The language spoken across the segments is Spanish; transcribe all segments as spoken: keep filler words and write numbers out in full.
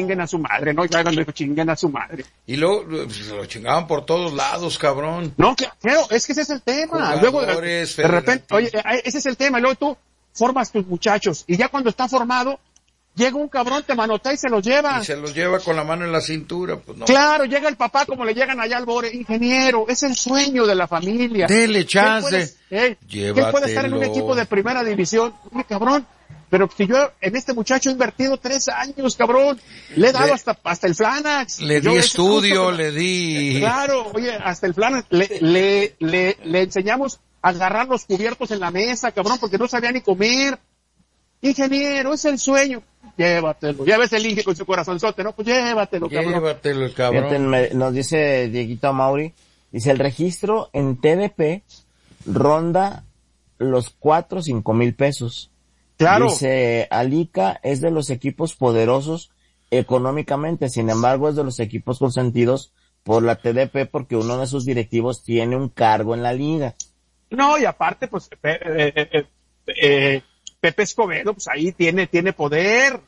chinguen a su madre, ¿no? Ya cuando dijo chinguen a su madre. Y luego pues, lo chingaban por todos lados, cabrón. No, claro, es que ese es el tema. Luego, de, de repente, oye, ese es el tema. Y luego tú formas tus muchachos. Y ya cuando está formado, llega un cabrón, te manotea y se los lleva. Y se los lleva con la mano en la cintura, pues no. Claro, llega el papá como le llegan allá al Bore, ingeniero, es el sueño de la familia. Dele chance. ¿Qué puede, puede estar en un equipo de primera división? Oye, cabrón, pero si yo en este muchacho he invertido tres años, cabrón, le he dado le, hasta, hasta el Flanax. Le di estudio, le di... Claro, oye, hasta el Flanax, le, le, le, le enseñamos a agarrar los cubiertos en la mesa, cabrón, porque no sabía ni comer. Ingeniero, es el sueño. Llévatelo. Ya ves el Inge con su corazonzote, ¿no? Pues llévatelo, cabrón. Llévatelo, cabrón. Fíjate, me, nos dice Dieguito Mauri, dice, el registro en T D P ronda los cuatro, cinco mil pesos. Claro. Dice, Alica es de los equipos poderosos económicamente, sin embargo es de los equipos consentidos por la T D P porque uno de sus directivos tiene un cargo en la liga. No, y aparte, pues, eh, eh, eh, eh, Pepe Escobedo, pues ahí tiene, tiene poder.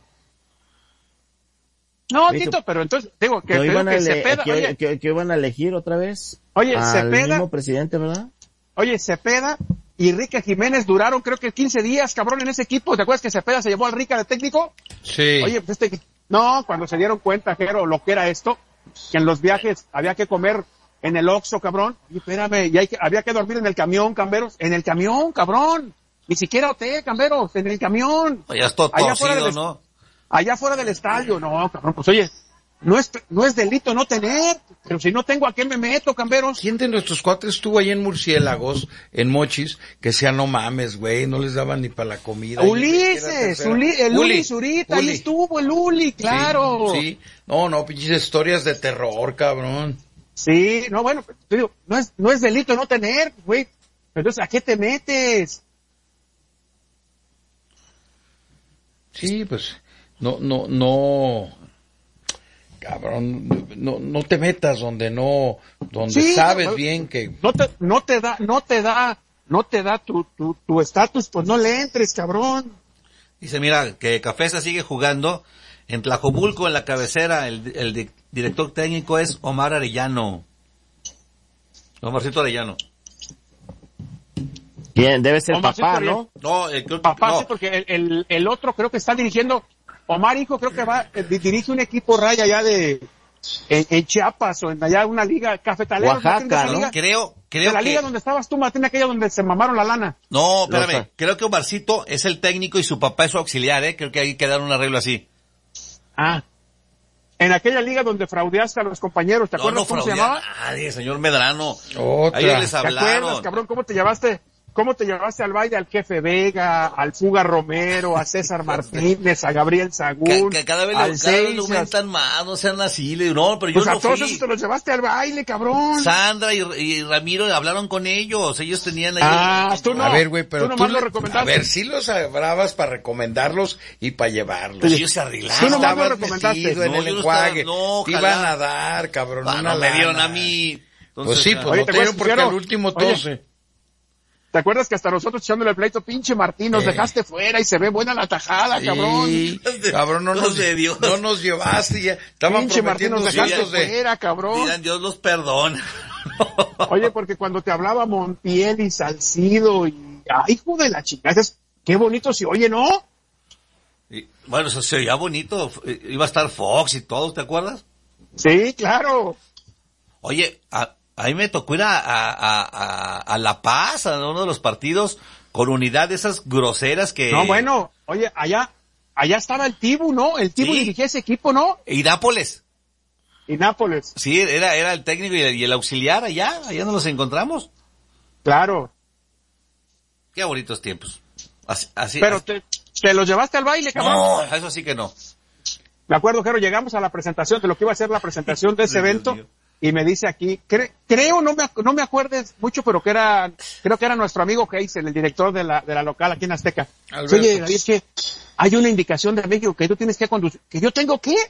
No, ¿Listo? Tito, pero entonces, digo, que, que, iban que a ele- Cepeda, que, oye, que, que iban a elegir otra vez oye, al Cepeda, mismo presidente, ¿verdad? Oye, Cepeda y Rica Jiménez duraron creo que quince días, cabrón, en ese equipo. ¿Te acuerdas que Cepeda se llevó al Rica de técnico? Sí. Oye, pues este, no, cuando se dieron cuenta, Jero, lo que era esto, que en los viajes había que comer en el Oxxo, cabrón. Y espérame, y hay que, había que dormir en el camión, camberos, en el camión, cabrón. Ni siquiera hotel, camberos, en el camión. Ya es todo allá fuera torcido, del, ¿no? Allá fuera del estadio, no, cabrón, pues oye, no es, no es delito no tener, pero si no tengo, ¿a qué me meto, camberos? ¿Quién de nuestros cuates estuvo ahí en Murciélagos, en Mochis, que sea no mames, güey, no les daban ni para la comida? Ulises, Uli, el Uli, Uli Zurita, Uli. Ahí estuvo el Uli, claro. Sí, sí. No, no, pinches historias de terror, cabrón. Sí, no, bueno, te digo, no es, no es delito no tener, güey. Entonces, ¿a qué te metes? Sí, pues, no, no, no, cabrón, no, no te metas donde no, donde sí, sabes no, bien que... No te, no te da, no te da, no te da tu, tu, tu estatus, pues no le entres, cabrón. Dice, mira, que Cafesa sigue jugando en Tlajomulco, en la cabecera, el, el di- director técnico es Omar Arellano. Omarcito Arellano. ¿Quién? Debe ser Omarcito papá, Arellano. ¿no? No, eh, creo que Papá, no. sí, porque el, el, el otro creo que está dirigiendo, Omar Hijo creo que va, eh, dirige un equipo raya allá de, en, en Chiapas o en allá una liga cafetalera. Oaxaca, ¿no? ¿no? Creo, creo de la que... liga donde estabas tú, Martín, aquella donde se mamaron la lana. No, espérame, No sé. creo que Omarcito es el técnico y su papá es su auxiliar, ¿eh? Creo que hay que dar un arreglo así. Ah. En aquella liga donde fraudeaste a los compañeros, ¿te No, acuerdas no cómo se fraudea llamaba? a nadie, señor Medrano. Otra. Ahí les ¿Te acuerdas, hablaron. cabrón, cómo te llevaste, cómo te llevaste al baile al Jefe Vega, al Fuga Romero, a César Martínez, a Gabriel Sagún, Que, que cada vez, al lo, cada vez lo Seixas? aumentan más, no sean así. Le digo, no, pero yo Pues a no todos fui. esos te los llevaste al baile, cabrón. Sandra y, y Ramiro hablaron con ellos, ellos tenían ahí... Ah, tú no. A ver, güey, pero tú tú, nomás le- lo recomendaste. a ver, sí los hablabas para recomendarlos y para llevarlos. Pues ellos se Tú arreglaron. nomás lo Estabas recomendaste. metido en No, el yo no enjuague, estaba- no, te ojalá. iban a dar, cabrón, Ah, una no me dieron lana. a mí. Pues Entonces, sí, ah, pues Oye, no ¿te te dieron acuerdas, porque Quiero? al último Oye. tose. ¿Te acuerdas que hasta nosotros echándole el pleito, pinche Martín, nos Eh. dejaste fuera y se ve buena la tajada, cabrón? Sí, cabrón, no Dios nos, de Dios. no nos llevaste ya. Estaban Pinche Martín, prometiendo nos dejaste cientos de... fuera, cabrón. dirán, Dios los perdona. Oye, porque cuando te hablaba Montiel y Salcido y... ¡Ay, hijo de la chica! Dices, qué bonito se oye, ¿no? Y, bueno, eso se oía bonito. eh, Iba a estar Fox y todo, ¿te acuerdas? Sí, claro. Oye, a, a mí me tocó ir a, a, a, a, a La Paz, a uno de los partidos, con unidad de esas groseras que... No, bueno, oye, allá, allá estaba el Tibu, ¿no? El Tibu Sí. dirigía ese equipo, ¿no? Y Nápoles. Y Nápoles, Sí, era, era el técnico y el, y el auxiliar allá, allá nos los encontramos. claro. Qué bonitos tiempos. Así, así, Pero así- te, te los llevaste al baile, cabrón. No, eso sí que no. Me acuerdo, Jero, llegamos a la presentación de lo que iba a ser la presentación de ese Dios evento mío. y me dice aquí, cre- creo, no me, ac- no me acuerdes mucho, pero que era, creo que era nuestro amigo Heisen, el director de la, de la local aquí en Azteca. Alberto. Oye, David, es que hay una indicación de México que tú tienes que conducir, ¿que yo tengo qué?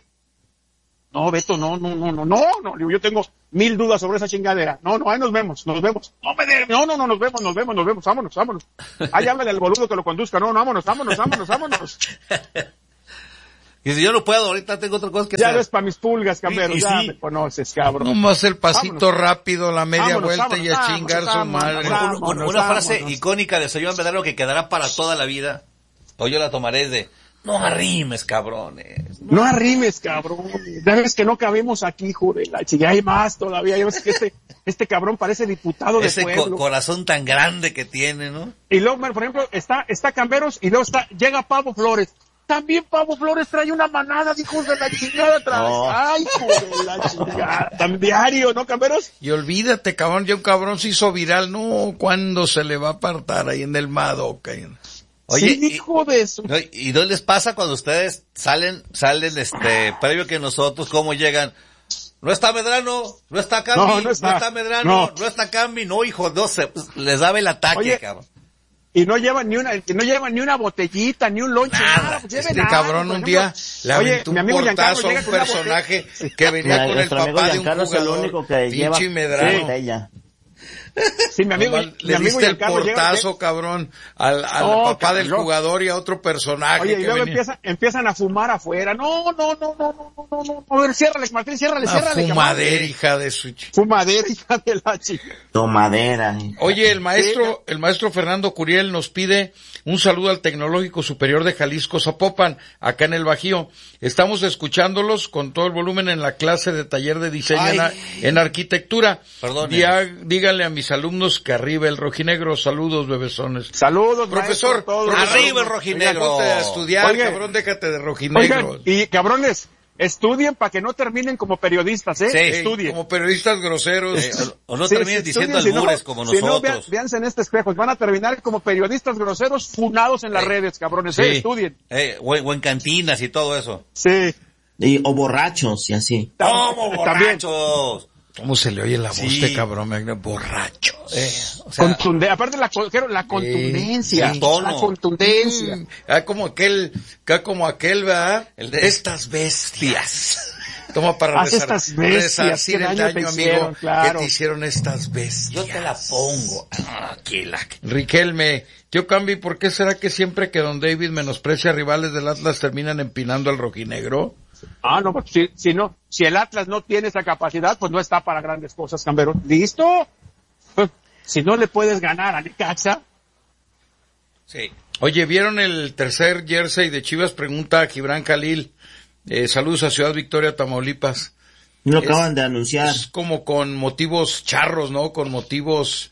No, Beto, no, no, no, no, no, no, digo, yo tengo mil dudas sobre esa chingadera. No, no, ahí nos vemos, nos vemos. No, me de- no, no, no, nos vemos, nos vemos, nos vemos, vámonos, vámonos. Ahí habla del boludo que lo conduzca, no, no, vámonos, vámonos, vámonos, vámonos. Y si yo no puedo, ahorita tengo otra cosa que Ya hacer. ves para mis pulgas, Camberos, Y- y ya sí. me conoces, cabrón. Nomás el pasito Vámonos. rápido, la media Vámonos, vuelta vámonos, y a vámonos, chingar su vámonos, madre. vámonos. Una, una- una frase icónica de señor Medrano que quedará para toda la vida, o yo la tomaré es de, no arrimes, cabrones. No arrimes, cabrón. Ya ves que no cabemos aquí, hijo de la chica. Hay más todavía. Ya ves que este, este cabrón parece diputado de Ese co- pueblo. corazón tan grande que tiene, ¿no? Y luego, por ejemplo, está, está Camberos y luego está, llega Pavo Flores. También Pavo Flores trae una manada de hijos de la chingada atrás. No. Ay, hijo de la chingada. Tan diario, ¿no, Camberos? Y olvídate, cabrón, ya un cabrón se hizo viral. No, ¿cuándo se le va a apartar ahí en el Madoka? Oye, Sí, y- hijo de eso. ¿no? ¿Y no les pasa cuando ustedes salen, salen este, previo que nosotros, cómo llegan? No está Medrano, no está Cambi, No, no, no está, está. Medrano, No. no, está Cambi, no, hijo, no se, les daba el ataque, Oye, cabrón. Y no llevan ni una, no llevan ni una botellita, ni un lonche, Nada. nada. Pues lleven Este nada, cabrón por un ejemplo. día le Oye, aventó mi un amigo Giancarlo portazo a llega un con una personaje botella. que venía con el Nuestro amigo papá de un Giancarlo es el jugador. único que lleva Pinche Medrano. botella. Sí, mi amigo, Nomás mi le amigo diste el Giancarlo llega- portazo, cabrón, al, al No, papá del cabrón. jugador y a otro personaje Oye, y que luego venía. empiezan, empiezan a fumar afuera. No, no, no, no, no, no, no, no. A ver, ciérrale, Martín, ciérrale, Una ciérrale. fumadera, cabrón. hija de su... ch- Fumadera, hija de la chica. Tomadera. Oye, el maestro, el maestro Fernando Curiel nos pide un saludo al Tecnológico Superior de Jalisco Zapopan, acá en el Bajío. Estamos escuchándolos con todo el volumen en la clase de taller de diseño en, Ay. en arquitectura. Perdón. Día- díganle a mis alumnos que arriba el rojinegro. Saludos, bebesones. Saludos, Profesor, maestro, todos. profesor, Arriba el rojinegro. Ponte a estudiar, Oye. cabrón, déjate de rojinegro. Oigan, y cabrones, estudien para que no terminen como periodistas, ¿eh? Sí. Estudien. Como periodistas groseros. Eh, o, o no Sí, terminen sí, diciendo estudien, si no- albures como si no, nosotros. vean- véanse en este espejo, van a terminar como periodistas groseros funados en las Sí. redes, cabrones, Sí. ¿eh? Estudien. Eh, o, o en cantinas y todo eso. Sí. Y, o borrachos y así. ¡Como También. borrachos! ¿Cómo se le oye la voz Sí. de cabrón? me- Borrachos. Eh, o sea, Contunde- aparte la, co- quiero la contundencia. sí, tono. La contundencia. Mm, ah, como aquel, ah, como aquel, ¿verdad? El de- Estas bestias. Toma para Haz resar- estas bestias, resarcir qué el daño te daño, amigo, hicieron, claro. que te hicieron estas bestias. yo te la pongo. Ah, aquí la... Riquelme, tío Cambi, ¿por qué será que siempre que Don David menosprecia a rivales del Atlas terminan empinando al rojinegro? Ah, no, pues si, si no, si el Atlas no tiene esa capacidad, pues no está para grandes cosas, Cambero. ¿Listo? Pues, si no le puedes ganar a Necaxa, Sí. Oye, ¿vieron el tercer jersey de Chivas? Pregunta a Gibran Khalil. Eh, saludos a Ciudad Victoria, Tamaulipas. Lo Es- acaban de anunciar. Es como con motivos charros, ¿no? Con motivos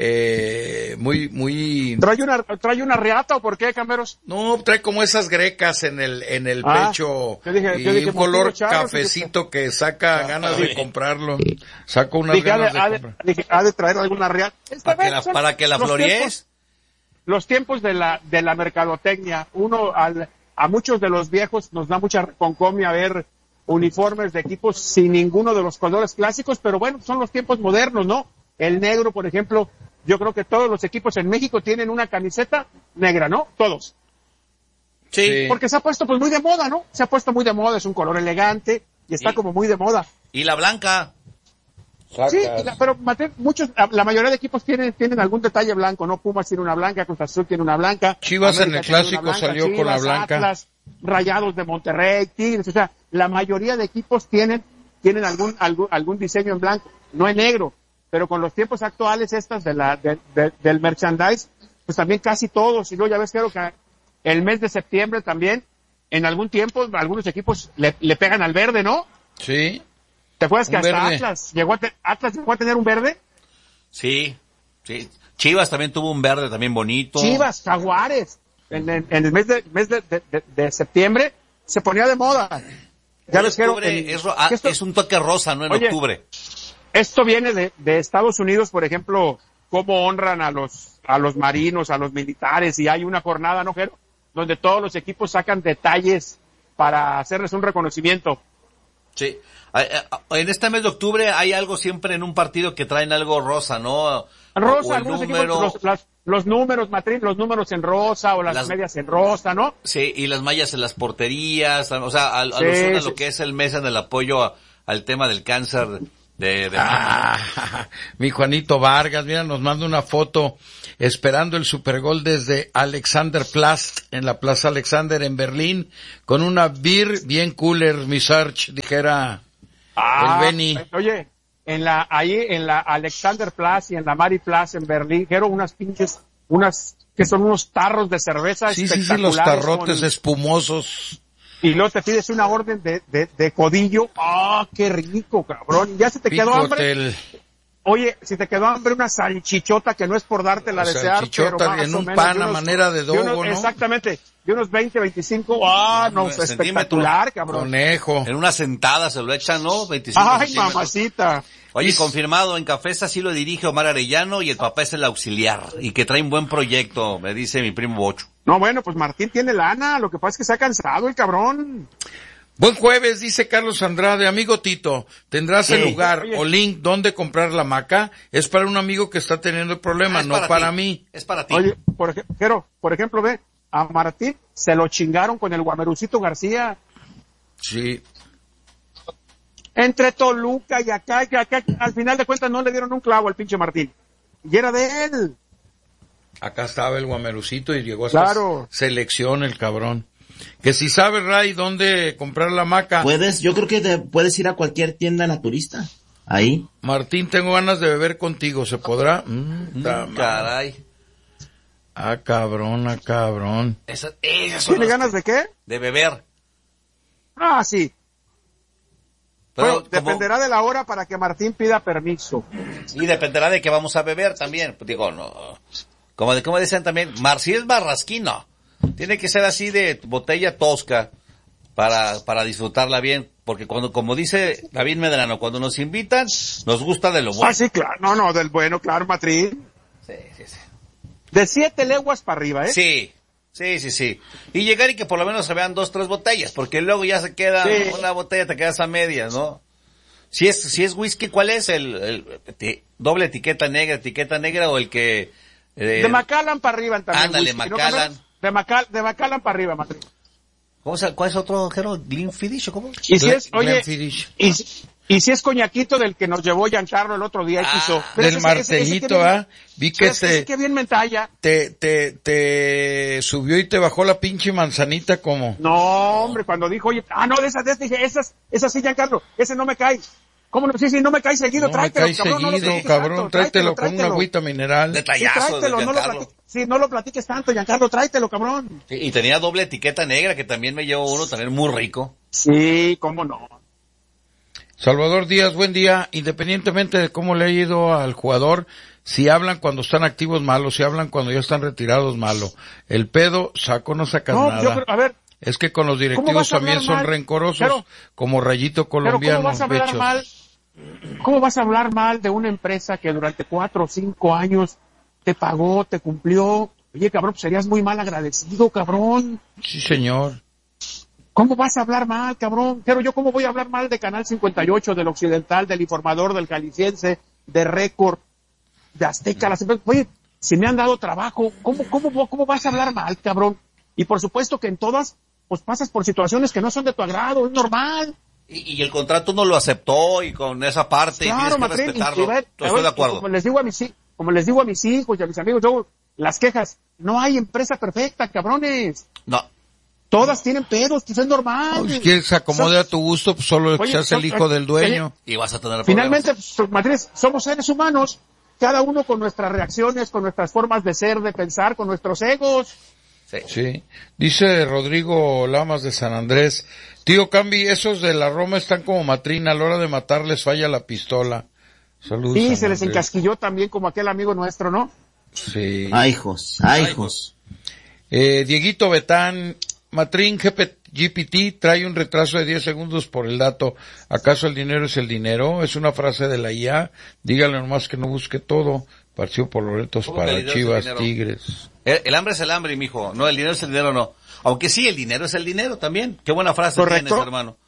eh, muy, muy... ¿trae una, trae una reata o por qué, Camberos? No, trae como esas grecas en el en el Ah, pecho yo dije- y yo dije un color motivos charros, cafecito que saca ganas de comprarlo. Saco unas Dije, ha de, ganas de ha de- comprar. dije, ha de traer alguna reata. Esta Para que vez la, son para que la los florees. tiempos- Los tiempos de la, de la mercadotecnia. Uno, al, a muchos de los viejos nos da mucha concomia ver uniformes de equipos sin ninguno de los colores clásicos, pero bueno, son los tiempos modernos, ¿no? El negro, por ejemplo, yo creo que todos los equipos en México tienen una camiseta negra, ¿no? Todos. Sí. Sí. Porque se ha puesto pues muy de moda, ¿no? Se ha puesto muy de moda, es un color elegante y está Y- como muy de moda. Y la blanca. Sí, y la- pero Mate, muchos, la, la mayoría de equipos tienen, tienen algún detalle blanco, ¿no? Pumas tiene una blanca, Cruz Azul tiene una blanca. Chivas en el América tiene clásico una blanca, salió con la Chivas, blanca. Atlas, Rayados de Monterrey, Tigres, o sea, la mayoría de equipos tienen, tienen algún, algún, algún diseño en blanco, no en negro, pero con los tiempos actuales estas de la, de- de- del merchandise, pues también casi todos, y luego ya ves creo que el mes de septiembre también, en algún tiempo, algunos equipos le, le pegan al verde, ¿no? Sí. ¿Te acuerdas que Un hasta verde. Atlas llegó a, te- Atlas llegó a tener un verde? Sí. Sí. Chivas también tuvo un verde también bonito. Chivas, Jaguares, en, en- en el mes de, mes de, de- de- de septiembre se ponía de moda. Ya En ves que era- octubre en- es, ro- ah, que esto, es un toque rosa, ¿no? En Oye, octubre. esto viene de, de Estados Unidos, por ejemplo, cómo honran a los, a los marinos, a los militares, y hay una jornada, ¿no, Jero? Donde todos los equipos sacan detalles para hacerles un reconocimiento. Sí. Ah, ah, En este mes de octubre hay algo siempre en un partido que traen algo rosa, ¿no? O Rosa, el algunos número- equipos, los, las- los números, Matrín, los números en rosa o las, Las- medias en rosa, ¿no? Sí, y las mallas en las porterías, o sea, al- Sí, alusión a sí. lo que es el mes en el apoyo a- al tema del cáncer De, de ah, mi Juanito Vargas, mira, nos manda una foto esperando el supergol desde Alexanderplatz, en la Plaza Alexander en Berlín, con una beer bien cooler, mi Sarch, dijera ah, el Beni. Oye, en la, ahí en la Alexanderplatz y en la Mariplatz en Berlín, quiero unas pinches, unas, que son unos tarros de cerveza sí, sí, espectaculares. sí, los tarrotes con... espumosos. Y luego te pides una orden de, de, de codillo. ¡Ah, qué rico, cabrón! Ya se te quedó hambre. Picotel. Oye, si te quedó hambre, una salchichota que no es por dártela a desear, pero más en o un menos pan de a unos- manera de de unos- dogo, ¿no? Exactamente, de unos veinte, veinticinco. ¡Ah, no! Centímetros. Espectacular, cabrón. Conejo. En una sentada se lo echan, ¿no? veinticinco ¡Ay, centímetros. mamacita! Oye, Y- confirmado, en Cafesa sí lo dirige Omar Arellano y el papá es el auxiliar. Y que trae un buen proyecto, me dice mi primo Bocho. No, bueno, pues Martín tiene lana, lo que pasa es que se ha cansado el cabrón. Buen jueves, dice Carlos Andrade. Amigo Tito, ¿tendrás el Sí. lugar Oye. o link donde comprar la maca? Es para un amigo que está teniendo el problema, Ah, es no para, ti. mí. Es para ti. Oye, por, ej- pero, por ejemplo, ve, a Martín se lo chingaron con el Guamerucito García. Sí. Entre Toluca y acá, y acá, al final de cuentas no le dieron un clavo al pinche Martín. Y era de él. Acá estaba el guamerucito y llegó hasta Claro. selección el cabrón. Que si sabe, Ray, dónde comprar la maca. Puedes, yo creo que te puedes ir a cualquier tienda naturista. Ahí. Martín, tengo ganas de beber contigo, ¿se podrá? Mm, Mm, ta madre. caray. Ah, cabrón, ah, cabrón. Esas, esas son ¿Tiene las ganas que- de qué? de beber. Ah, sí. Pero Bueno, como- dependerá de la hora para que Martín pida permiso. y dependerá de que vamos a beber también. Pues digo, no. Como, de, como decían también, Mar, si es barrasquino, tiene que ser así de botella tosca para, para disfrutarla bien. Porque cuando, como dice David Medrano, cuando nos invitan, nos gusta de lo bueno. Ah, sí, claro. No, no, del bueno, claro, Martín. Sí, sí, sí. De siete leguas para arriba, ¿eh? Sí, sí, sí, sí. Y llegar y que por lo menos se vean dos, tres botellas, porque luego ya se queda Sí. una botella, te quedas a medias, ¿no? Si es, si es whisky, ¿cuál es? El, el, ti- doble etiqueta negra, etiqueta negra o el que... eh, De Macallan para arriba también. Ándale, whisky, ¿no, Macallan. cabrón? De Macal, de Macallan para arriba, Martín. ¿cómo se, ¿Cuál es otro, Jero? ¿Glenfiddich o cómo? Y si Glen- es, oye, Glenfiddich. y, si- y si es coñaquito del que nos llevó Giancarlo el otro día y Ah, quiso. Del martellito, ¿ah? Vi que ese, ese te, que bien mentalla. te, te, te subió y te bajó la pinche manzanita como... No, hombre, cuando dijo, oye, ah, no, de esas, de esas, dije, esas, esas sí, Giancarlo, ese no me cae. ¿Cómo no? Sí, sí, no me cae seguido, No me tráetelo, cae cabrón, no lo seguido, platiques cabrón, tanto, tráetelo con una tráetelo. agüita mineral. Sí, Detallazo de tráetelo, no lo Giancarlo. platiques, sí, no lo platiques tanto, Giancarlo, tráetelo, cabrón. Sí, y tenía doble etiqueta negra, que también me llevó uno, también muy rico. Sí, cómo no. Salvador Díaz, buen día. Independientemente de cómo le ha ido al jugador, si hablan cuando están activos, malo. Si hablan cuando ya están retirados, malo. El pedo, saco, no sacas No, nada. yo creo, a ver, Es que con los ¿Cómo directivos vas a también hablar son mal? rencorosos, Pero- como Rayito pero colombiano. ¿cómo vas a hablar Becho. mal? ¿Cómo vas a hablar mal de una empresa que durante cuatro o cinco años te pagó, te cumplió? Oye, cabrón, pues serías muy mal agradecido, cabrón. Sí, señor. ¿Cómo vas a hablar mal, cabrón? Pero yo cómo voy a hablar mal de Canal cincuenta y ocho, del Occidental, del Informador, del Jalisciense, de Récord, de Azteca, las empresas. Oye, si me han dado trabajo, ¿cómo, cómo, cómo vas a hablar mal, cabrón? Y por supuesto que en todas, pues pasas por situaciones que no son de tu agrado, es normal. Y, y el contrato no lo aceptó y con esa parte y Claro, tienes que Matrín, y- respetarlo. y ver, Yo estoy de a ver, acuerdo. Como les digo a mis, hi- como les digo a mis hijos y a mis amigos, yo, las quejas, no hay empresa perfecta, cabrones. No. Todas tienen pedos, pues es normal. No, si quieres se acomode a tu gusto, pues solo Oye, seas el son- hijo del dueño. Y vas a tener Finalmente, problemas. pues, Matrín, somos seres humanos, cada uno con nuestras reacciones, con nuestras formas de ser, de pensar, con nuestros egos. Sí. Sí. Dice Rodrigo Lamas de San Andrés, tío Cambi, esos de la Roma están como Matrina, a la hora de matarles falla la pistola. Saludos. Y San se les Andrés. encasquilló también como aquel amigo nuestro, ¿no? Sí. Ay, hijos, ay, hijos. Eh, Dieguito Betán, Matrín G P G P T trae un retraso de diez segundos por el dato. ¿Acaso el dinero es el dinero? Es una frase de la I A. Dígale nomás que no busque todo. Partió por Loretos ¿Cómo que el para dinero es el Chivas, dinero? Tigres. El, el hambre es el hambre, mijo. No, el dinero es el dinero, no. Aunque sí, el dinero es el dinero también. Qué buena frase Correcto. tienes, hermano.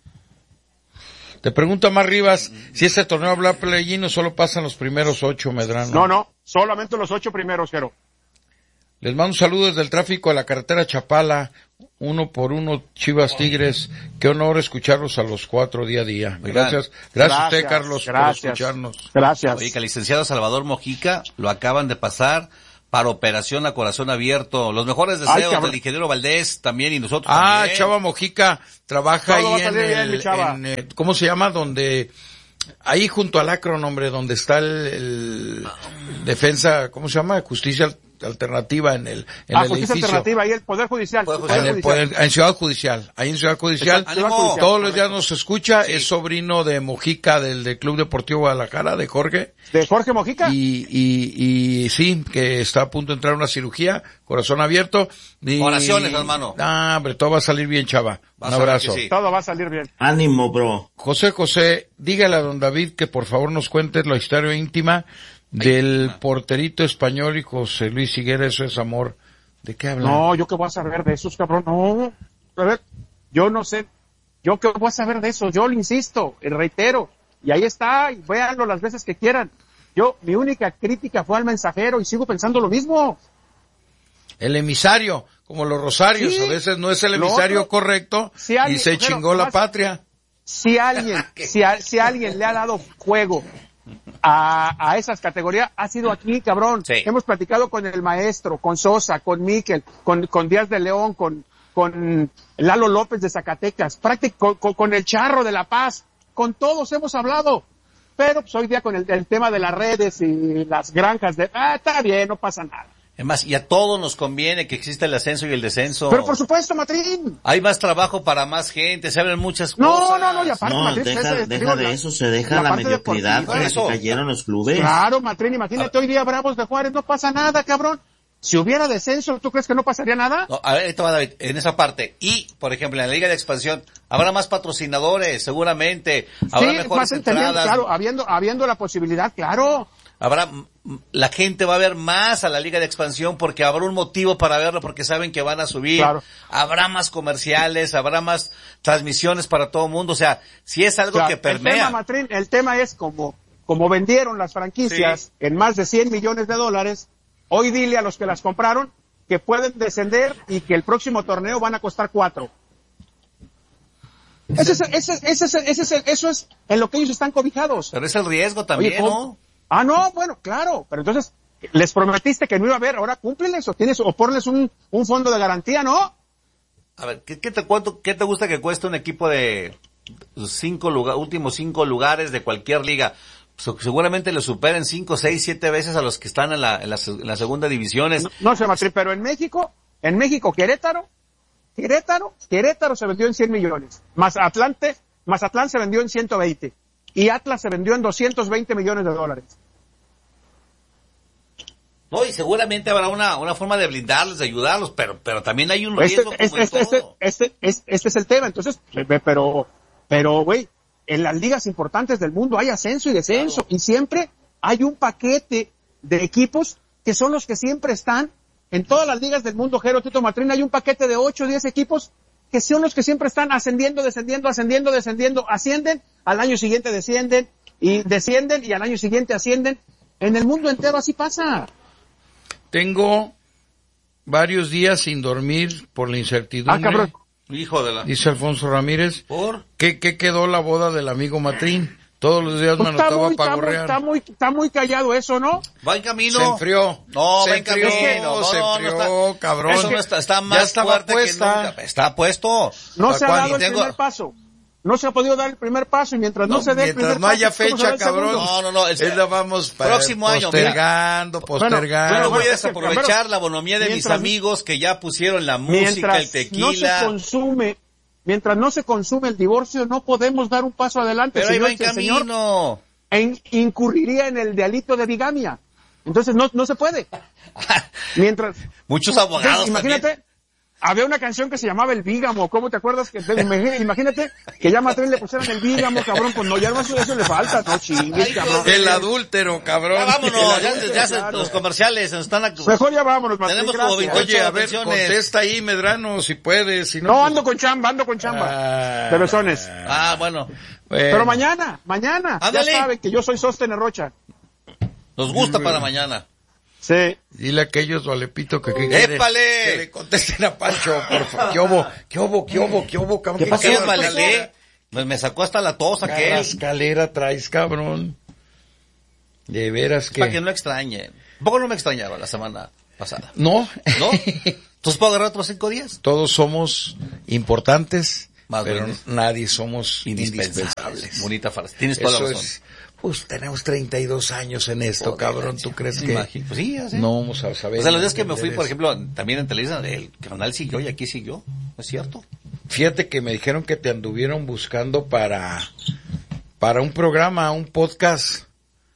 Te pregunta más Rivas, si este torneo habla play-in o solo pasan los primeros ocho, Medrano. No, no, solamente los ocho primeros, Jero. Les mando un saludo desde el tráfico de la carretera Chapala. Uno por uno, Chivas Tigres. Qué honor escucharlos a los cuatro día a día. Gracias. Gracias a usted, Carlos, gracias, por escucharnos. Gracias. Oye, que el licenciado Salvador Mojica lo acaban de pasar para operación a corazón abierto. Los mejores deseos del ingeniero Valdés también y nosotros Ah, también. Chava Mojica trabaja Todo va a ahí en salir bien, el, mi chava. en, eh, ¿cómo se llama? Donde, ahí junto al Akron, hombre, donde está el, el defensa, ¿cómo se llama? Justicia alternativa en el, en Ah, el justicia edificio. alternativa, ahí el Poder Judicial. Poder Poder En, el Judicial. poder- en Ciudad Judicial, ahí en Ciudad Judicial, Está- ánimo. Judicial, todos los días correcto. nos escucha, es sobrino de Mojica del, del Club Deportivo Guadalajara, de Jorge, ¿De Jorge Mojica? y, y, y sí, que está a punto de entrar a una cirugía, corazón abierto. Y, Oraciones, hermano. Ah, hombre, todo va a salir bien, chava. Vas Un a ver abrazo. que sí. Todo va a salir bien. Ánimo, bro. José José, dígale a don David que por favor nos cuente la historia íntima del Ay, porterito español y José Luis Higuera, eso es amor. ¿De qué hablan? No, yo qué voy a saber de esos, cabrón. No, a ver, yo no sé. Yo qué voy a saber de eso. Yo le insisto, le reitero. Y ahí está, y véanlo las veces que quieran. Yo, mi única crítica fue al mensajero y sigo pensando lo mismo. El emisario, como los rosarios, Sí, a veces no es el lo emisario otro, correcto si alguien- y se pero chingó la más- patria. Si alguien, si, a- si alguien le ha dado juego a, a esas categorías, ha sido aquí, cabrón. Sí. Hemos platicado con el maestro, con Sosa, con Miquel, con, con Díaz de León, con, con Lalo López de Zacatecas, práctico, con, con el Charro de La Paz, con todos hemos hablado. Pero pues hoy día con el, el tema de las redes y las granjas de, ah, está bien, no pasa nada. Es más, y a todos nos conviene que exista el ascenso y el descenso. Pero por supuesto, Matrín. Hay más trabajo para más gente, se abren muchas No, cosas. no, no, y aparte, No, Matrín, deja, ese- deja digo, de la- eso, se deja la la, parte mediocridad deportiva. con la Eso. que cayeron los clubes. Claro, Matrín, imagínate hoy día Bravos de Juárez, no pasa nada, cabrón. Si hubiera descenso, ¿tú crees que no pasaría nada? No, a ver, ahí te va, David, en esa parte. Y, por ejemplo, en la Liga de Expansión, habrá más patrocinadores, seguramente. Habrá Sí, mejores más entendiendo, entradas. claro, habiendo, habiendo la posibilidad, claro. Habrá, mm, la gente va a ver más a la Liga de Expansión porque habrá un motivo para verlo porque saben que van a subir. Claro. Habrá más comerciales, habrá más transmisiones para todo el mundo. O sea, si es algo O sea, que el tema, permea. Matrín, el tema es como, como vendieron las franquicias Sí. en más de cien millones de dólares, hoy dile a los que las compraron que pueden descender y que el próximo torneo van a costar cuatro. Ese es, ese, ese, ese, ese, ese- eso es en lo que ellos están cobijados. Pero es el riesgo también, Oye, ¿cómo? ¿no? Ah, no, bueno, claro, pero entonces les prometiste que no iba a haber, ahora cúmpleles o tienes, o ponles un, un fondo de garantía, ¿no? A ver, ¿qué, qué te cuento, qué te gusta que cueste un equipo de cinco lugar, últimos cinco lugares de cualquier liga? So- seguramente le superen cinco, seis, siete veces a los que están en la, en la, se- en la segunda divisiones. No, no sé, Matri, pero en México, en México, Querétaro, Querétaro, Querétaro se vendió en cien millones. Mazatlán, Mazatlán se vendió en ciento veinte. Y Atlas se vendió en doscientos veinte millones de dólares. No, y seguramente habrá una, una forma de blindarlos, de ayudarlos, pero, pero también hay un Este, riesgo como este, en este, este, todo. este, este, este es el tema. Entonces, eh, pero, pero, güey, en las ligas importantes del mundo hay ascenso y descenso. Y siempre hay un paquete de equipos que son los que siempre están. En todas las ligas del mundo, Jero, Tito Matrín, hay un paquete de ocho o diez equipos que son los que siempre están ascendiendo, descendiendo, ascendiendo, descendiendo, ascienden, al año siguiente descienden, y descienden, y al año siguiente ascienden. En el mundo entero así pasa. Tengo varios días sin dormir por la incertidumbre. Ah, cabrón. Hijo de la... Dice Alfonso Ramírez. ¿Por? ¿Qué, qué quedó la boda del amigo Matrín? Todos los días me Pues está, anotaba muy, para está, muy, gorrear. está, muy, está muy callado eso, ¿no? Va en camino. Se enfrió. No, se va en enfrió, camino. se No, no, enfrió, no está- cabrón. Eso no está, está más ya estaba fuerte puesta. que nunca. Está puesto. No ¿Para se ha cuándo? dado el Tengo- primer paso. No se ha podido dar el primer paso y mientras no, No, se dé el mientras primer no haya paso, ¿cómo se da fecha, el cabrón. segundo? No, no, no, el- Es la vamos pa- Próximo año, mira. postergando, postergando. Yo no voy a bueno, es que, desaprovechar primero, la bonomía de mis mientras- amigos que ya pusieron la música, Mientras el tequila. no se consume, mientras no se consume el divorcio, no podemos dar un paso adelante. Pero ahí señor, va en que el señor camino. en- incurriría en el delito de bigamia. Entonces no, no se puede. Mientras, Muchos abogados imagínate, también. había una canción que se llamaba El Bígamo, ¿cómo te acuerdas? que Imagínate, imagínate que ya a Matrín le pusieran El Bígamo, cabrón, pues no, ya no, eso, eso le falta, no chingues, Ay, cabrón. El adúltero, cabrón. Ya vámonos, El ya, adulto, ya se- claro. los comerciales se nos están... ac- Mejor ya vámonos, Matrín, Tenemos como gracias. veintiocho Oye, a ver, atenciones. contesta ahí, Medrano, si puedes. Si no, No, pues- ando con chamba, ando con chamba. Ah, De besones. Ah, bueno. bueno. Pero mañana, mañana, Ándale. ya saben que yo soy Sóstenes Rocha. Nos gusta para mañana. Sí. Dile a aquellos valepito que, que quieren ¡Épale! que le contesten a Pancho, por favor. ¿Qué hubo? ¿Qué hubo? ¿Qué hubo? ¿Qué hubo, cabrón? ¿Qué pasó? ¿Qué ¿Qué vale? Pues me sacó hasta la tos aquel. Carrascalera traes, cabrón. De veras que... Para que no extrañen. Un poco no me extrañaba la semana pasada. ¿No? ¿No? ¿Entonces puedo agarrar otros cinco días? Todos somos importantes, Más pero bien. nadie somos Indispensables. indispensables. Bonita frase. Tienes toda Eso la razón. es... Pues tenemos treinta y dos años en esto, Joder, cabrón. ¿Tú crees me que...? imagino. Pues sí, ya sé. No vamos a saber. O sea, los días que me fui, entender por eso. ejemplo, también en Televisa, el canal siguió y aquí siguió. ¿No es cierto? Fíjate que me dijeron que te anduvieron buscando para, para un programa, un podcast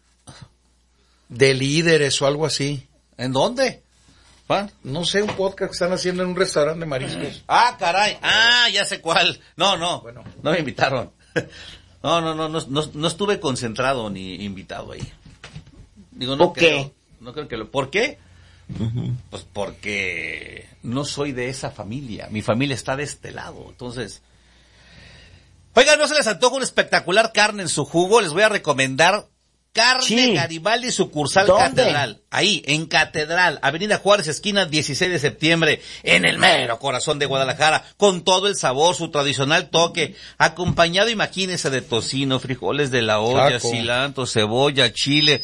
de líderes o algo así. ¿En dónde? ¿Ah? No sé, un podcast que están haciendo en un restaurante de mariscos. Ah, caray. Ah, ya sé cuál. No, no. Bueno. No me invitaron. No, no, no, no, no, no estuve concentrado ni invitado ahí. Digo, no ¿Por creo. qué? No creo que lo... ¿Por qué? Ujú. Pues porque no soy de esa familia. Mi familia está de este lado. Entonces... Oigan, ¿no se les antoja una espectacular carne en su jugo? Les voy a recomendar Carne Sí. Garibaldi, sucursal ¿Dónde? Catedral. Ahí, en Catedral, Avenida Juárez, esquina dieciséis de septiembre, en el mero corazón de Guadalajara, con todo el sabor, su tradicional toque, acompañado, imagínense, de tocino, frijoles de la olla, Taco. cilantro, cebolla, chile,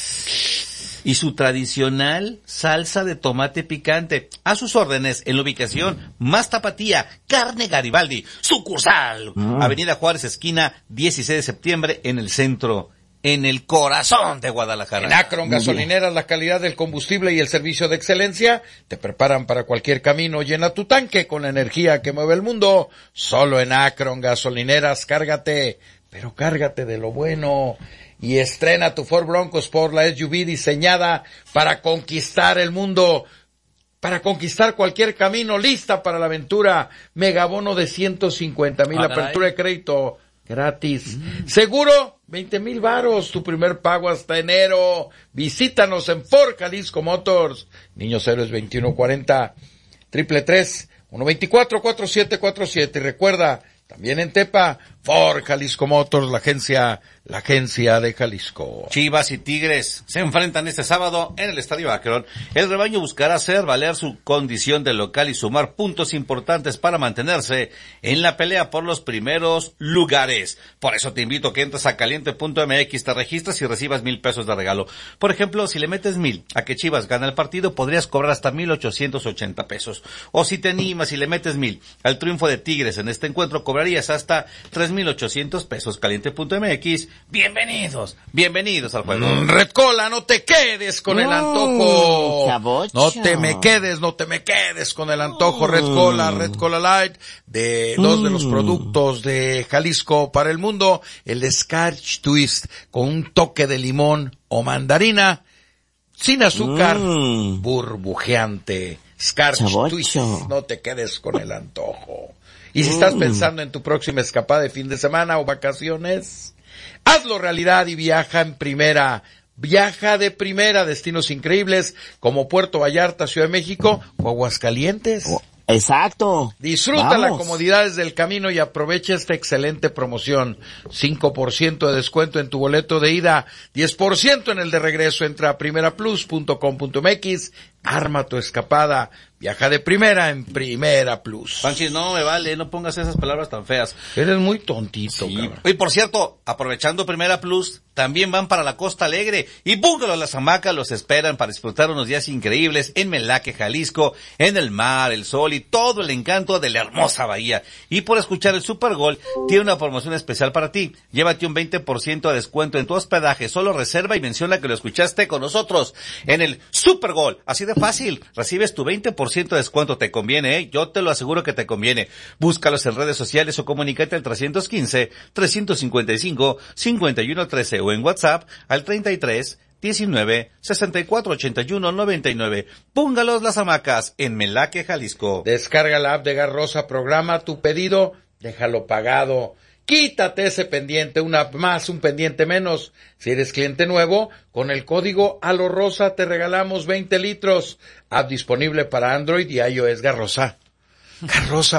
y su tradicional salsa de tomate picante. A sus órdenes, en la ubicación más tapatía, Carne Garibaldi, sucursal, Mm. Avenida Juárez, esquina dieciséis de septiembre, en el centro, en el corazón de Guadalajara. En Akron Gasolineras, la calidad del combustible y el servicio de excelencia te preparan para cualquier camino. Llena tu tanque con la energía que mueve el mundo. Solo en Akron Gasolineras, cárgate, pero cárgate de lo bueno. Y estrena tu Ford Bronco Sport, la S U V diseñada para conquistar el mundo, para conquistar cualquier camino, lista para la aventura. Megabono de ciento cincuenta mil, Ah, caray. apertura de crédito gratis. Seguro, veinte mil varos, tu primer pago hasta enero. Visítanos en Ford Jalisco Motors. Niños Héroes veintiuno cuarenta, triple tres, uno veinticuatro, cuatro siete cuatro siete. Y recuerda, también en Tepa, Ford Jalisco Motors, la agencia, la agencia de Jalisco. Chivas y Tigres se enfrentan este sábado en el Estadio Akron. El rebaño buscará hacer valer su condición de local y sumar puntos importantes para mantenerse en la pelea por los primeros lugares. Por eso te invito a que entres a caliente punto m x, te registras y recibas mil pesos de regalo. Por ejemplo, si le metes mil a que Chivas gana el partido, podrías cobrar hasta mil ochocientos ochenta pesos. O si te animas y le metes mil al triunfo de Tigres en este encuentro, cobrarías hasta tres mil ochocientos pesos. Caliente punto m x. Bienvenidos, bienvenidos al juego. Mm, Red Cola, no te quedes con el Mm, antojo. chavocho. No te me quedes, no te me quedes con el antojo. Red Cola, Red Cola Light, de dos de los Mm. productos de Jalisco para el mundo. El Scotch Twist con un toque de limón o mandarina, sin azúcar, Mm. burbujeante. Scotch Chavocho. Twist, no te quedes con el antojo. Y si estás pensando en tu próxima escapada de fin de semana o vacaciones, hazlo realidad y viaja en primera. Viaja de primera a destinos increíbles como Puerto Vallarta, Ciudad de México o Aguascalientes. Oh, exacto. Disfruta las Vamos. comodidades del camino y aprovecha esta excelente promoción. cinco por ciento de descuento en tu boleto de ida, diez por ciento en el de regreso. Entra a primera plus punto com punto m x, arma tu escapada. Viaja de primera en Primera Plus. Panchis, no me vale, no pongas esas palabras tan feas. Eres muy tontito, Sí. cabrón. Y por cierto, aprovechando Primera Plus, también van para la Costa Alegre y Búngalo Las Hamacas los esperan para disfrutar unos días increíbles en Melaque, Jalisco, en el mar, el sol y todo el encanto de la hermosa bahía. Y por escuchar el Super Gol, tiene una promoción especial para ti. Llévate un veinte por ciento de descuento en tu hospedaje. Solo reserva y menciona que lo escuchaste con nosotros en el Super Gol. Así de fácil. Recibes tu veinte por ciento de descuento. Te conviene, ¿eh? Yo te lo aseguro que te conviene. Búscalos en redes sociales o comunícate al tres quince, tres cincuenta y cinco, cincuenta y uno trece o en WhatsApp al treinta y tres, diecinueve, sesenta y cuatro, ochenta y uno, noventa y nueve. Búngalos Las Hamacas en Melaque, Jalisco. Descarga la app de Garrosa, programa tu pedido, déjalo pagado. Quítate ese pendiente, una app más, un pendiente menos. Si eres cliente nuevo, con el código ALOROSA te regalamos veinte litros. App disponible para Android y iOS. Garrosa. Garrosa,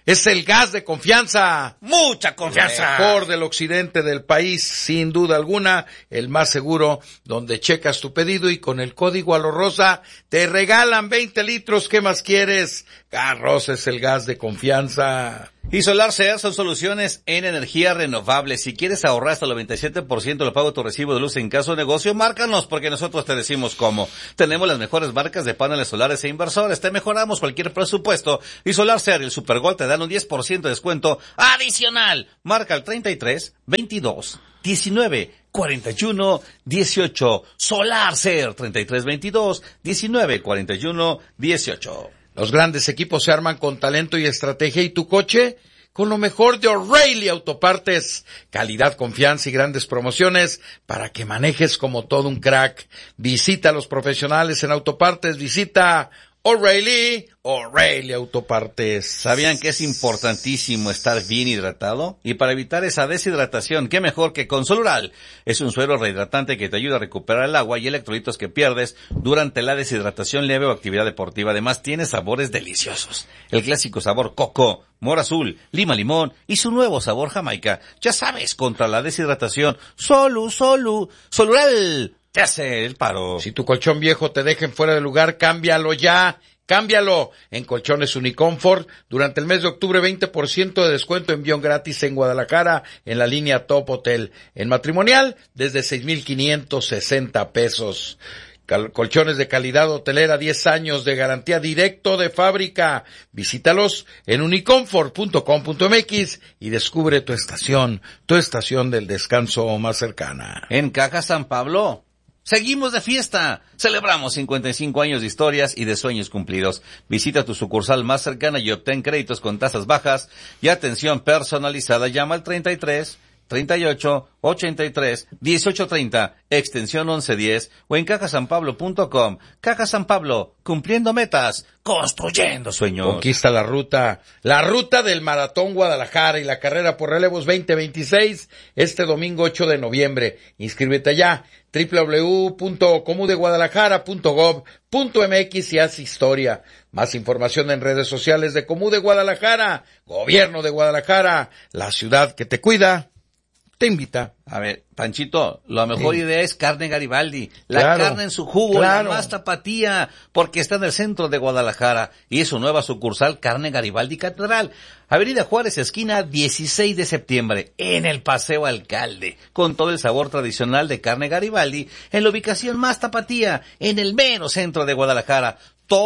es el gas de confianza. Mucha confianza. El mejor del occidente del país, sin duda alguna, el más seguro, donde checas tu pedido y con el código A Lo Rosa te regalan veinte litros. ¿Qué más quieres? Gas Rosa es el gas de confianza. Y SolarCer son soluciones en energía renovable. Si quieres ahorrar hasta el noventa y siete por ciento del pago de tu recibo de luz en caso de negocio, márcanos porque nosotros te decimos cómo. Tenemos las mejores marcas de paneles solares e inversores. Te mejoramos cualquier presupuesto. Y SolarCer y el Supergol te dan un diez por ciento de descuento adicional. Marca el treinta y tres, veintidós, diecinueve, cuarenta y uno, dieciocho. SolarCer treinta y tres, veintidós, diecinueve, cuarenta y uno, dieciocho. Los grandes equipos se arman con talento y estrategia, y tu coche con lo mejor de O'Reilly Autopartes. Calidad, confianza y grandes promociones para que manejes como todo un crack. Visita a los profesionales en Autopartes, visita O'Reilly, O'Reilly Autopartes. ¿Sabían que es importantísimo estar bien hidratado? Y para evitar esa deshidratación, ¿qué mejor que con Solural? Es un suero rehidratante que te ayuda a recuperar el agua y electrolitos que pierdes durante la deshidratación leve o actividad deportiva. Además, tiene sabores deliciosos. El clásico sabor coco, mora azul, lima limón y su nuevo sabor jamaica. Ya sabes, contra la deshidratación, Solu, Solu, Solural te hace el paro. Si tu colchón viejo te deja fuera de lugar, cámbialo ya. Cámbialo en Colchones Uniconfort. Durante el mes de octubre, veinte por ciento de descuento, envío gratis en Guadalajara en la línea Top Hotel. En Matrimonial, desde seis mil quinientos sesenta pesos. Cal- colchones de calidad hotelera, diez años de garantía directo de fábrica. Visítalos en uniconfort punto com punto m x y descubre tu estación, tu estación del descanso más cercana. En Caja San Pablo, seguimos de fiesta. Celebramos cincuenta y cinco años de historias y de sueños cumplidos. Visita tu sucursal más cercana y obtén créditos con tasas bajas y atención personalizada. Llama al treinta y tres, treinta y ocho, ochenta y tres, dieciocho treinta, extensión once diez o en caja san pablo punto com. Caja San Pablo, cumpliendo metas, construyendo sueños. Conquista la ruta, la ruta del Maratón Guadalajara y la carrera por relevos veinte veintiséis este domingo ocho de noviembre. Inscríbete ya, doble u doble u doble u punto comudeguadalajara punto gob punto m x y haz historia. Más información en redes sociales de Comude Guadalajara, Gobierno de Guadalajara, la ciudad que te cuida, te invita. A ver, Panchito, la mejor Sí. idea es carne Garibaldi. La Claro, carne en su jugo, claro. la más tapatía, porque está en el centro de Guadalajara y es su nueva sucursal Carne Garibaldi Catedral. Avenida Juárez, esquina dieciséis de septiembre, en el Paseo Alcalde, con todo el sabor tradicional de carne Garibaldi, en la ubicación más tapatía, en el mero centro de Guadalajara.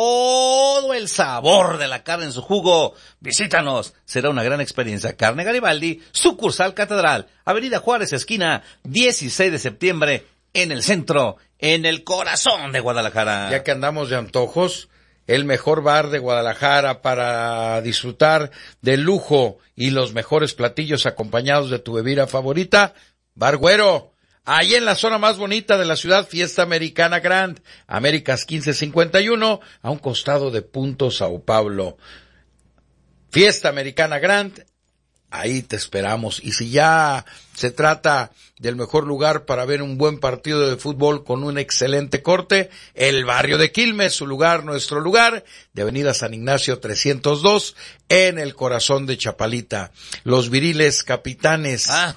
Todo el sabor de la carne en su jugo. Visítanos, será una gran experiencia. Carne Garibaldi, sucursal Catedral, Avenida Juárez, esquina dieciséis de septiembre, en el centro, en el corazón de Guadalajara. Ya que andamos de antojos, el mejor bar de Guadalajara para disfrutar del lujo y los mejores platillos acompañados de tu bebida favorita, Bar Güero. Ahí en la zona más bonita de la ciudad, Fiesta Americana Grand, Américas quince cincuenta y uno, a un costado de Punto Sao Paulo. Fiesta Americana Grand, ahí te esperamos. Y si ya se trata del mejor lugar para ver un buen partido de fútbol con un excelente corte, el barrio de Quilmes, su lugar, nuestro lugar, de Avenida San Ignacio trescientos dos, en el corazón de Chapalita. Los viriles capitanes, Ah,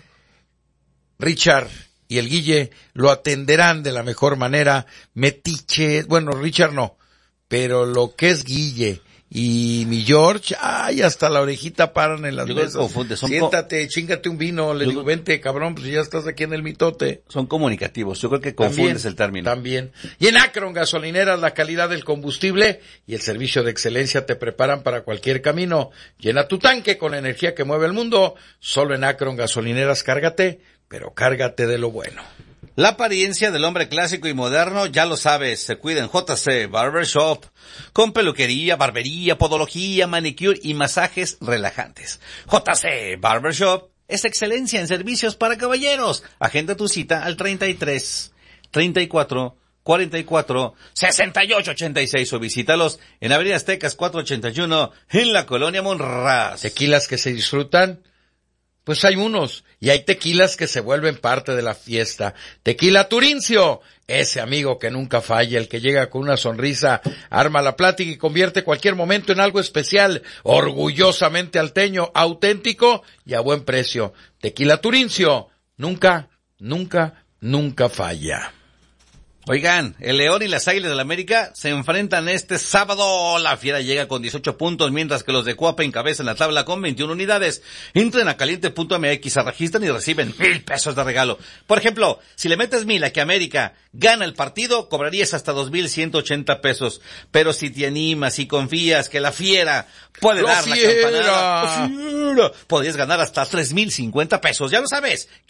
Richard y el Guille, lo atenderán de la mejor manera. Metiche, bueno, Richard no, pero lo que es Guille y mi George, ay, hasta la orejita paran en las Yo creo que mesas. confunde, son co- Siéntate, chíngate un vino, le Yo digo, creo- vente, cabrón, pues ya estás aquí en el mitote. son comunicativos. Yo creo que confundes También, el término. También. Y en Akron Gasolineras, la calidad del combustible y el servicio de excelencia te preparan para cualquier camino. Llena tu tanque con la energía que mueve el mundo. Solo en Akron Gasolineras, cárgate, pero cárgate de lo bueno. La apariencia del hombre clásico y moderno, ya lo sabes, se cuida en J C Barbershop, con peluquería, barbería, podología, manicure y masajes relajantes. J C Barbershop es excelencia en servicios para caballeros. Agenda tu cita al treinta y tres, treinta y cuatro, cuarenta y cuatro, sesenta y ocho ochenta y seis o visítalos en Avenida Aztecas cuatrocientos ochenta y uno en la Colonia Monraz. Tequilas que se disfrutan Pues hay unos, y hay tequilas que se vuelven parte de la fiesta. Tequila Turincio, ese amigo que nunca falla, el que llega con una sonrisa, arma la plática y convierte cualquier momento en algo especial, orgullosamente alteño, auténtico y a buen precio. Tequila Turincio, nunca, nunca, nunca falla. Oigan, el León y las Águilas del América se enfrentan este sábado. La Fiera llega con dieciocho puntos, mientras que los de Cuapa encabezan la tabla con veintiuna unidades. Entren a caliente punto m x, se registran y reciben mil pesos de regalo. Por ejemplo, si le metes mil a que América gana el partido, cobrarías hasta dos mil ciento ochenta pesos. Pero si te animas y confías que la Fiera puede ¡La dar Fiera! la campanada, ¡la Fiera!, podrías ganar hasta tres mil cincuenta pesos. Ya lo sabes.